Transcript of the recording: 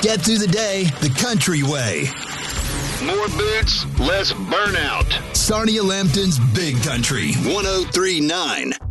Get through the day the country way. More boots, less burnout. Sarnia Lambton's Big Country 103.9.